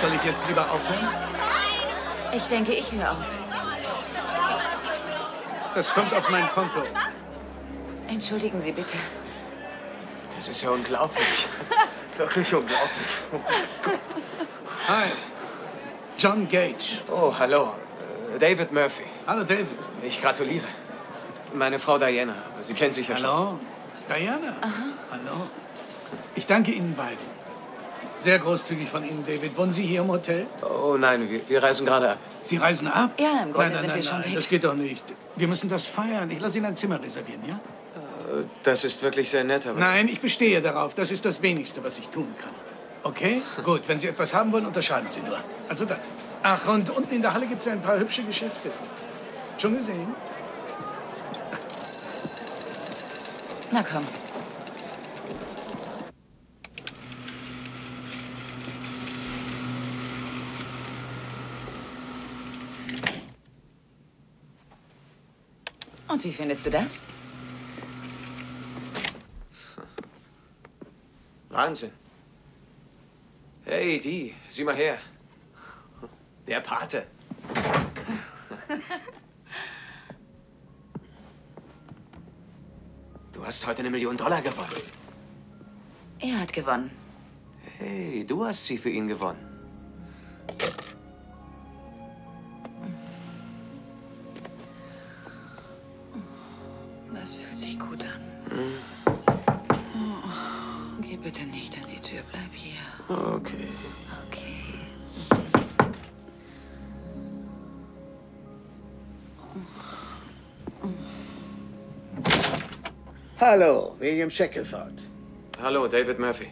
Soll ich jetzt lieber aufhören? Ich denke, ich höre auf. Das kommt auf mein Konto. Entschuldigen Sie bitte. Das ist ja unglaublich. Wirklich unglaublich. Hi. John Gage. Oh, hallo. David Murphy. Hallo, David. Ich gratuliere. Meine Frau Diana. Sie kennen sich ja schon. Hallo. Diana. Aha. Hallo. Ich danke Ihnen beiden. Sehr großzügig von Ihnen, David. Wohnen Sie hier im Hotel? Oh nein, wir reisen gerade ab. Sie reisen ab? Ja, im Grunde nein, sind wir schon weg. Das geht doch nicht. Wir müssen das feiern. Ich lasse Ihnen ein Zimmer reservieren, ja? Das ist wirklich sehr nett, aber... Nein, ich bestehe darauf. Das ist das Wenigste, was ich tun kann. Okay? Gut, wenn Sie etwas haben wollen, unterschreiben Sie nur. Also dann. Ach, und unten in der Halle gibt es ein paar hübsche Geschäfte. Schon gesehen? Na komm. Und wie findest du das? Wahnsinn. Hey, die, sieh mal her. Der Pate. Du hast heute $1 Million gewonnen. Er hat gewonnen. Hey, du hast sie für ihn gewonnen. Das fühlt sich gut an. Oh, geh bitte nicht an die Tür, bleib hier. Okay. Okay. Hallo, William Shackelford. Hallo, David Murphy.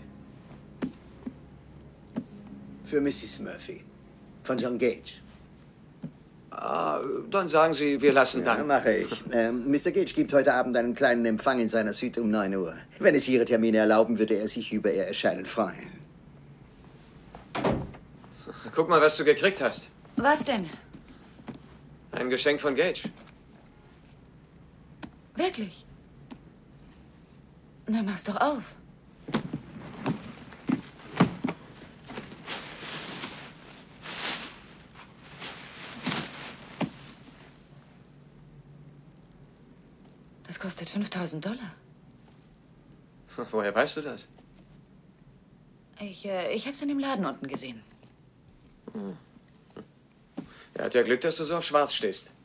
Für Mrs. Murphy. Von John Gage. Ah, dann sagen Sie, wir lassen Ja, Dank. mache ich. Mr. Gage gibt heute Abend einen kleinen Empfang in seiner Suite um 9 Uhr. Wenn es Ihre Termine erlauben, würde er sich über Ihr Erscheinen freuen. Guck mal, was du gekriegt hast. Was denn? Ein Geschenk von Gage. Wirklich? Na, mach's doch auf. Das kostet $5.000. Woher weißt du das? Ich hab's in dem Laden unten gesehen. Er hat ja Glück, dass du so auf Schwarz stehst.